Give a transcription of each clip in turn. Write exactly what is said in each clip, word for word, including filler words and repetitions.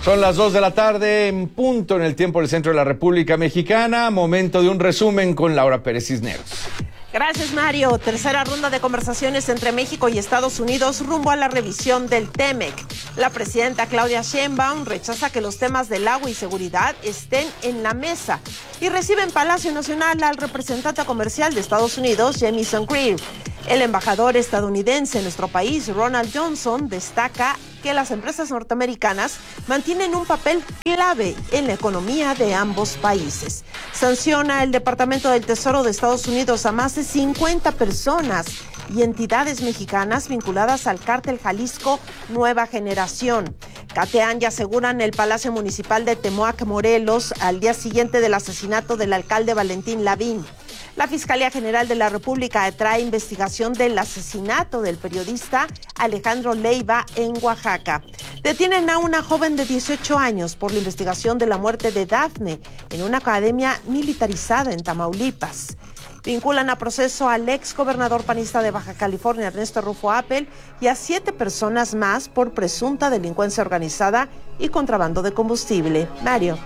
Son las dos de la tarde en punto en el tiempo del centro de la República Mexicana. Momento de un resumen con Laura Pérez Cisneros. Gracias, Mario. Tercera ronda de conversaciones entre México y Estados Unidos rumbo a la revisión del TEMEC. La presidenta Claudia Sheinbaum rechaza que los temas del agua y seguridad estén en la mesa y recibe en Palacio Nacional al representante comercial de Estados Unidos, Jamieson Greer. El embajador estadounidense en nuestro país, Ronald Johnson, destaca que las empresas norteamericanas mantienen un papel clave en la economía de ambos países. Sanciona el Departamento del Tesoro de Estados Unidos a más de cincuenta personas y entidades mexicanas vinculadas al cártel Jalisco Nueva Generación. Catean y aseguran el Palacio Municipal de Temoac, Morelos, al día siguiente del asesinato del alcalde Valentín Lavín. La Fiscalía General de la República trae investigación del asesinato del periodista Alejandro Leiva en Oaxaca. Detienen a una joven de dieciocho años por la investigación de la muerte de Dafne en una academia militarizada en Tamaulipas. Vinculan a proceso al ex gobernador panista de Baja California, Ernesto Rufo Appel, y a siete personas más por presunta delincuencia organizada y contrabando de combustible. Mario.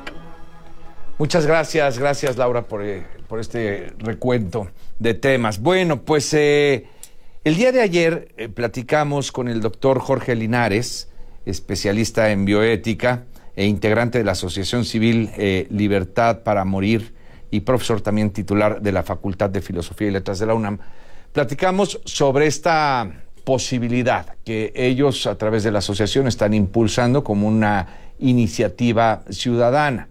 Muchas gracias, gracias Laura por, eh, por este recuento de temas. Bueno, pues eh, el día de ayer eh, platicamos con el doctor Jorge Linares, especialista en bioética e integrante de la Asociación Civil eh, Libertad para Morir y profesor también titular de la Facultad de Filosofía y Letras de la UNAM. Platicamos sobre esta posibilidad que ellos a través de la asociación están impulsando como una iniciativa ciudadana.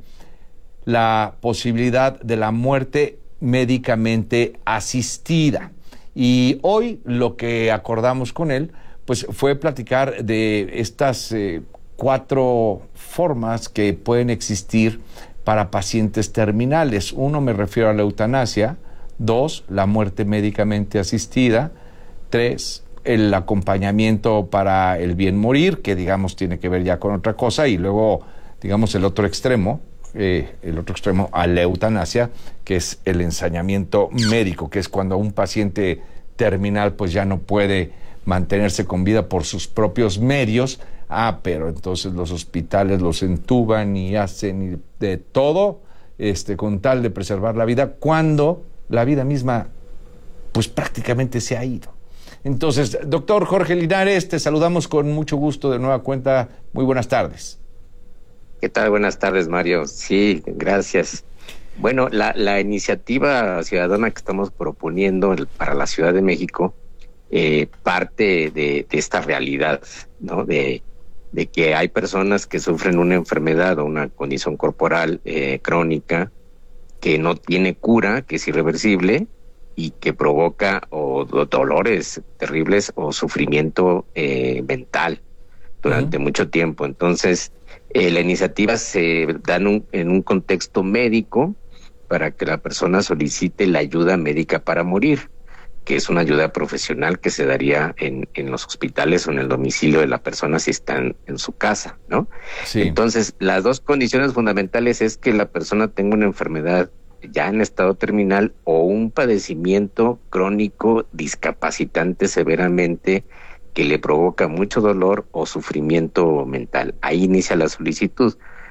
La posibilidad de la muerte médicamente asistida. Y hoy lo que acordamos con él, pues fue platicar de estas eh, cuatro formas que pueden existir para pacientes terminales. Uno, me refiero a la eutanasia. Dos, la muerte médicamente asistida. Tres, el acompañamiento para el bien morir, que digamos tiene que ver ya con otra cosa. Y luego, digamos, el otro extremo, Eh, el otro extremo a la eutanasia, que es el ensañamiento médico, que es cuando un paciente terminal pues ya no puede mantenerse con vida por sus propios medios. Ah, pero entonces los hospitales los entuban y hacen de todo este, con tal de preservar la vida, cuando la vida misma pues prácticamente se ha ido. Entonces, doctor Jorge Linares, te saludamos con mucho gusto de nueva cuenta. Muy buenas tardes. ¿Qué tal? Buenas tardes, Mario. Sí, gracias. Bueno, la, la iniciativa ciudadana que estamos proponiendo para la Ciudad de México eh, parte de, de esta realidad, ¿no? De, de que hay personas que sufren una enfermedad o una condición corporal eh, crónica que no tiene cura, que es irreversible y que provoca o, o dolores terribles o sufrimiento eh, mental durante uh-huh. mucho tiempo. Entonces, Eh, la iniciativa se da en un, en un contexto médico para que la persona solicite la ayuda médica para morir, que es una ayuda profesional que se daría en, en los hospitales o en el domicilio de la persona si están en su casa, ¿no? Sí. Entonces, las dos condiciones fundamentales es que la persona tenga una enfermedad ya en estado terminal o un padecimiento crónico discapacitante severamente que le provoca mucho dolor o sufrimiento mental. Ahí inicia la solicitud.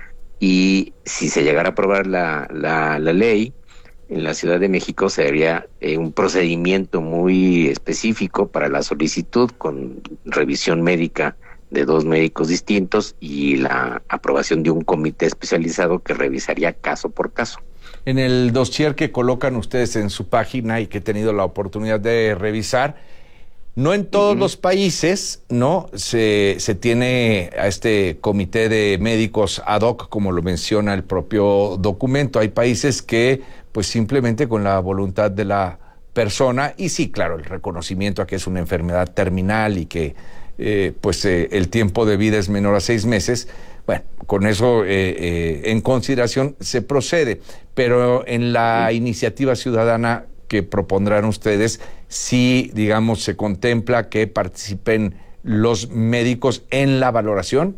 Y si se llegara a aprobar la, la, la ley, en la Ciudad de México se haría eh, un procedimiento muy específico para la solicitud con revisión médica de dos médicos distintos y la aprobación de un comité especializado que revisaría caso por caso. En el dossier que colocan ustedes en su página y que he tenido la oportunidad de revisar, no en todos uh-huh. los países, ¿no? Se, se tiene a este comité de médicos ad hoc, como lo menciona el propio documento. Hay países que, pues simplemente con la voluntad de la persona, y sí, claro, el reconocimiento a que es una enfermedad terminal y que, eh, pues, eh, el tiempo de vida es menor a seis meses, bueno, con eso eh, eh, en consideración se procede. Pero en la uh-huh. iniciativa ciudadana que propondrán ustedes, si, digamos, se contempla que participen los médicos en la valoración.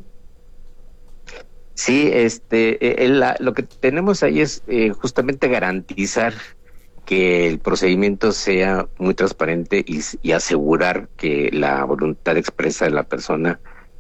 Sí, este, eh, la, lo que tenemos ahí es eh, justamente garantizar que el procedimiento sea muy transparente y, y asegurar que la voluntad expresa de la persona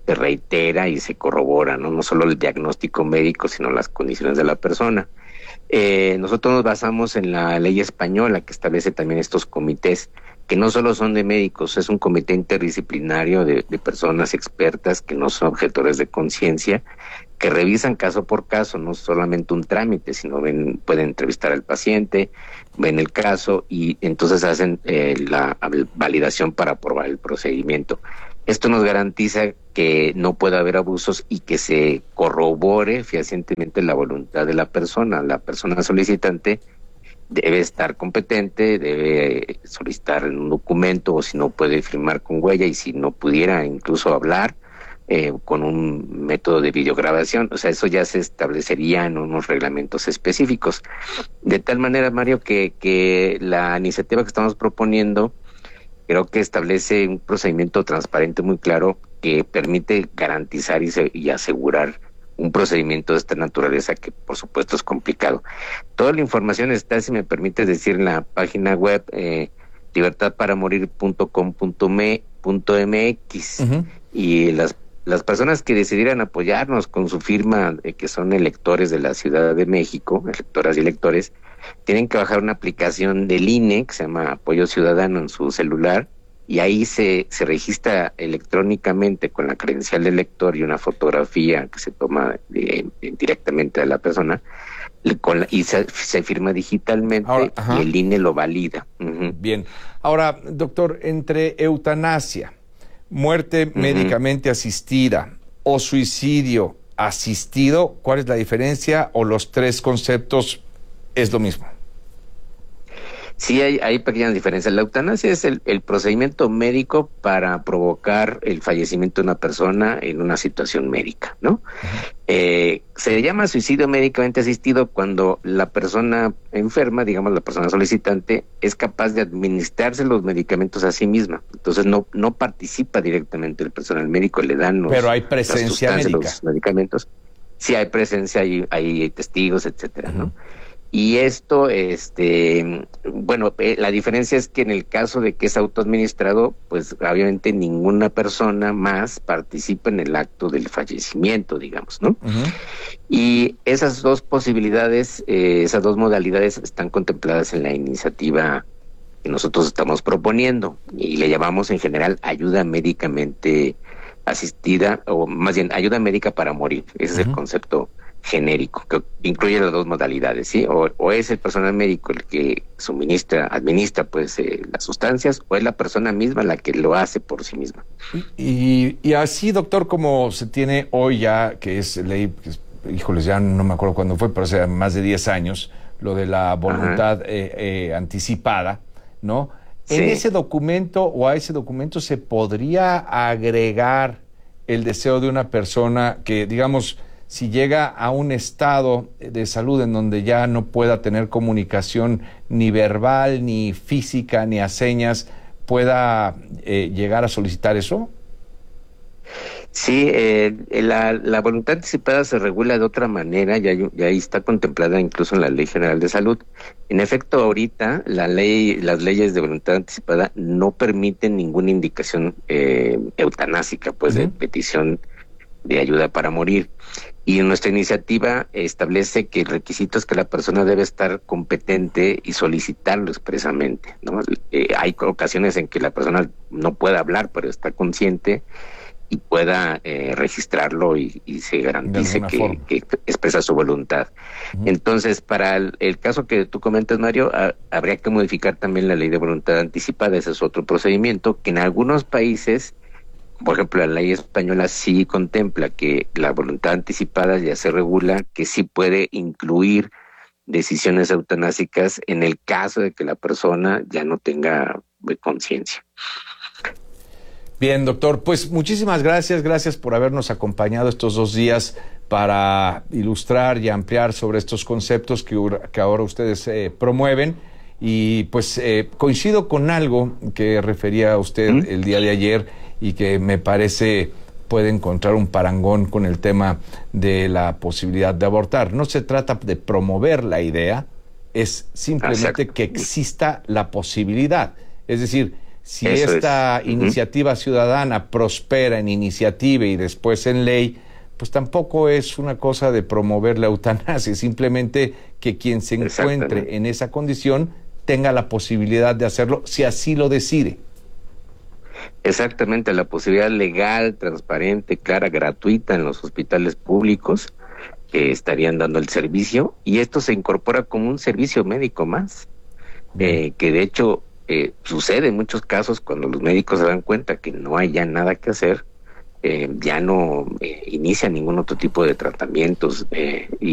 se reitera y se corrobora, ¿no? No solo el diagnóstico médico, sino las condiciones de la persona. Eh, nosotros nos basamos en la ley española que establece también estos comités, que no solo son de médicos, es un comité interdisciplinario de, de personas expertas que no son objetores de conciencia, que revisan caso por caso, no solamente un trámite, sino ven, pueden entrevistar al paciente, ven el caso y entonces hacen eh, la validación para aprobar el procedimiento. Esto nos garantiza que no pueda haber abusos y que se corrobore fehacientemente la voluntad de la persona. La persona solicitante debe estar competente, debe solicitar un documento o si no puede firmar con huella y si no pudiera incluso hablar eh, con un método de videograbación. O sea, eso ya se establecería en unos reglamentos específicos. De tal manera, Mario, que, que la iniciativa que estamos proponiendo creo que establece un procedimiento transparente muy claro que permite garantizar y, se, y asegurar un procedimiento de esta naturaleza que por supuesto es complicado. Toda la información está, si me permites decir, en la página web eh, libertad para morir punto com punto m x. Uh-huh. Y las, las personas que decidieran apoyarnos con su firma, eh, que son electores de la Ciudad de México, electoras y electores, tienen que bajar una aplicación del I N E que se llama Apoyo Ciudadano en su celular, y ahí se, se registra electrónicamente con la credencial del elector y una fotografía que se toma de, de, directamente de la persona, con la, y se, se firma digitalmente. Ahora, y el I N E lo valida. Uh-huh. Bien. Ahora, doctor, entre eutanasia, muerte uh-huh. médicamente asistida o suicidio asistido, ¿cuál es la diferencia o los tres conceptos es lo mismo? Sí, hay, hay pequeñas diferencias. La eutanasia es el, el procedimiento médico para provocar el fallecimiento de una persona en una situación médica, ¿no? Uh-huh. Eh, se llama suicidio médicamente asistido cuando la persona enferma, digamos la persona solicitante, es capaz de administrarse los medicamentos a sí misma. Entonces no, no participa directamente el personal médico, le dan los, Pero hay presencia médica. Los medicamentos. Sí, hay presencia, hay, hay testigos, etcétera, uh-huh. ¿no? Y esto, este, bueno, eh, la diferencia es que en el caso de que es autoadministrado, pues obviamente ninguna persona más participa en el acto del fallecimiento, digamos, ¿no? Uh-huh. Y esas dos posibilidades, eh, esas dos modalidades están contempladas en la iniciativa que nosotros estamos proponiendo y le llamamos en general ayuda médicamente asistida, o más bien ayuda médica para morir. Ese uh-huh. es el concepto genérico, que incluye las dos modalidades, ¿sí? O, o es el personal médico el que suministra, administra pues eh, las sustancias, o es la persona misma la que lo hace por sí misma. Y, y así, doctor, como se tiene hoy ya, que es ley, que es, híjoles, ya no me acuerdo cuándo fue, pero hace más de diez años, lo de la voluntad eh, eh, anticipada, ¿no? Sí. En ese documento o a ese documento se podría agregar el deseo de una persona que, digamos, si llega a un estado de salud en donde ya no pueda tener comunicación ni verbal, ni física, ni a señas, pueda eh, llegar a solicitar eso? Sí, eh, la, la voluntad anticipada se regula de otra manera, ya, ya ahí está contemplada incluso en la Ley General de Salud. En efecto, ahorita la ley, las leyes de voluntad anticipada no permiten ninguna indicación eh, eutanásica, pues uh-huh. de petición de ayuda para morir. Y en nuestra iniciativa establece que el requisito es que la persona debe estar competente y solicitarlo expresamente, ¿no? Eh, hay ocasiones en que la persona no puede hablar, pero está consciente y pueda eh, registrarlo y, y se garantice que, que expresa su voluntad. Uh-huh. Entonces, para el, el caso que tú comentas, Mario, a, habría que modificar también la ley de voluntad anticipada. Ese es otro procedimiento que en algunos países, por ejemplo, la ley española sí contempla que la voluntad anticipada ya se regula, que sí puede incluir decisiones eutanásicas en el caso de que la persona ya no tenga conciencia. Bien, doctor, pues muchísimas gracias, gracias por habernos acompañado estos dos días para ilustrar y ampliar sobre estos conceptos que, que ahora ustedes eh, promueven. Y pues eh, coincido con algo que refería a usted ¿Mm? el día de ayer y que me parece puede encontrar un parangón con el tema de la posibilidad de abortar. No se trata de promover la idea, es simplemente Exacto. que exista la posibilidad. Es decir, Si Eso esta es. Uh-huh. iniciativa ciudadana prospera en iniciativa y después en ley, pues tampoco es una cosa de promover la eutanasia, simplemente que quien se encuentre en esa condición tenga la posibilidad de hacerlo si así lo decide. Exactamente, la posibilidad legal, transparente, clara, gratuita en los hospitales públicos que estarían dando el servicio, y esto se incorpora como un servicio médico más, eh, que de hecho eh, sucede en muchos casos cuando los médicos se dan cuenta que no hay ya nada que hacer, eh, ya no eh, inician ningún otro tipo de tratamientos eh, y